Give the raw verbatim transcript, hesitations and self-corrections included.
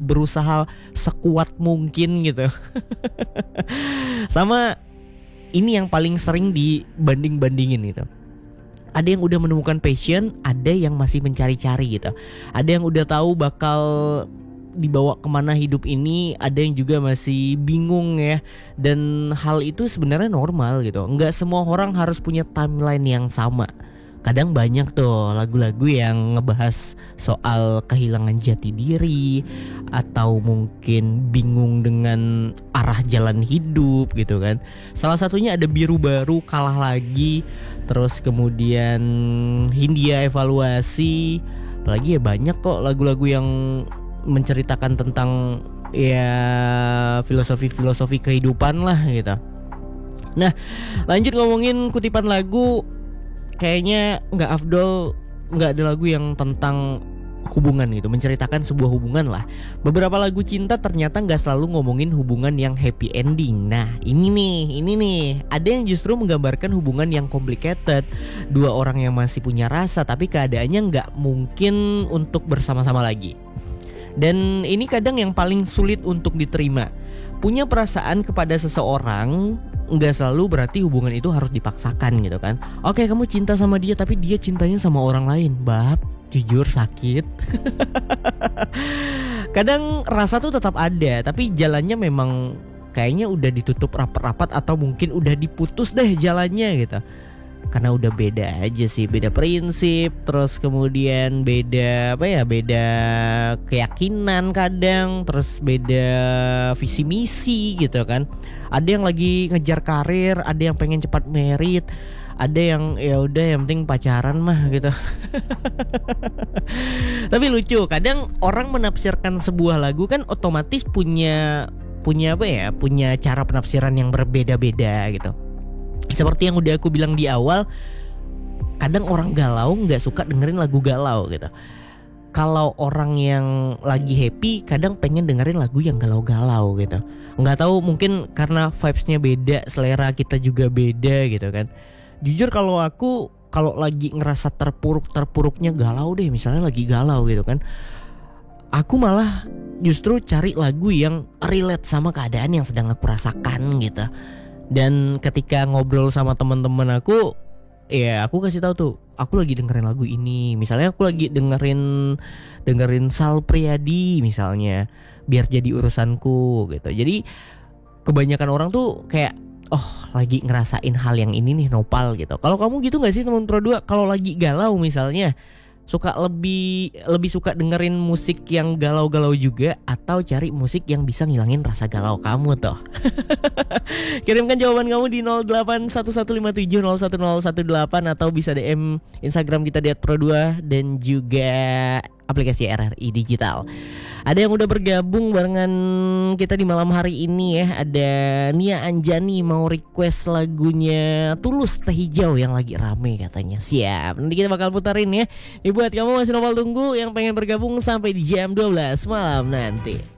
berusaha sekuat mungkin gitu. Sama ini yang paling sering dibanding-bandingin gitu. Ada yang udah menemukan passion, ada yang masih mencari-cari gitu. Ada yang udah tahu bakal dibawa kemana hidup ini, ada yang juga masih bingung ya. Dan hal itu sebenarnya normal gitu. Nggak semua orang harus punya timeline yang sama. Kadang banyak tuh lagu-lagu yang ngebahas soal kehilangan jati diri, atau mungkin bingung dengan arah jalan hidup gitu kan. Salah satunya ada Biru Baru, Kalah Lagi. Terus kemudian Hindia Evaluasi. Apalagi ya banyak kok lagu-lagu yang menceritakan tentang ya filosofi-filosofi kehidupan lah gitu. Nah, lanjut ngomongin kutipan lagu. Kayaknya nggak afdol nggak ada lagu yang tentang hubungan gitu, menceritakan sebuah hubungan lah. Beberapa lagu cinta ternyata nggak selalu ngomongin hubungan yang happy ending. Nah ini nih, ini nih ada yang justru menggambarkan hubungan yang complicated. Dua orang yang masih punya rasa tapi keadaannya nggak mungkin untuk bersama-sama lagi. Dan ini kadang yang paling sulit untuk diterima. Punya perasaan kepada seseorang nggak selalu berarti hubungan itu harus dipaksakan gitu kan. Oke, kamu cinta sama dia tapi dia cintanya sama orang lain. Bab, jujur sakit. Kadang rasa tuh tetap ada, tapi jalannya memang kayaknya udah ditutup rapat-rapat, atau mungkin udah diputus deh jalannya gitu. Karena udah beda aja sih, beda prinsip, terus kemudian beda apa ya, beda keyakinan kadang, terus beda visi misi gitu kan. Ada yang lagi ngejar karir, ada yang pengen cepat merit, ada yang ya udah yang penting pacaran mah gitu. Tapi lucu, kadang orang menafsirkan sebuah lagu kan otomatis punya punya apa ya, punya cara penafsiran yang berbeda-beda gitu. Seperti yang udah aku bilang di awal, kadang orang galau nggak suka dengerin lagu galau gitu. Kalau orang yang lagi happy kadang pengen dengerin lagu yang galau-galau gitu. Nggak tahu, mungkin karena vibes-nya beda, selera kita juga beda gitu kan. Jujur kalau aku kalau lagi ngerasa terpuruk-terpuruknya galau deh, misalnya lagi galau gitu kan, aku malah justru cari lagu yang relate sama keadaan yang sedang aku rasakan gitu. Dan ketika ngobrol sama teman-teman aku, ya aku kasih tahu tuh, aku lagi dengerin lagu ini. Misalnya aku lagi dengerin dengerin Sal Priadi misalnya, biar jadi urusanku gitu. Jadi kebanyakan orang tuh kayak, oh lagi ngerasain hal yang ini nih, nopal gitu. Kalau kamu gitu nggak sih teman Pro dua? Kalau lagi galau misalnya, suka lebih lebih suka dengerin musik yang galau-galau juga, atau cari musik yang bisa ngilangin rasa galau kamu tuh? Kirimkan jawaban kamu di nol delapan satu satu lima tujuh nol satu nol satu delapan, atau bisa D M Instagram kita di et pro dua, dan juga aplikasi R R I Digital. Ada yang udah bergabung barengan kita di malam hari ini ya. Ada Nia Anjani mau request lagunya Tulus Teh Hijau yang lagi rame katanya. Siap, nanti kita bakal putarin ya. Ini buat kamu masih nopal tunggu yang pengen bergabung sampai di jam dua belas malam nanti.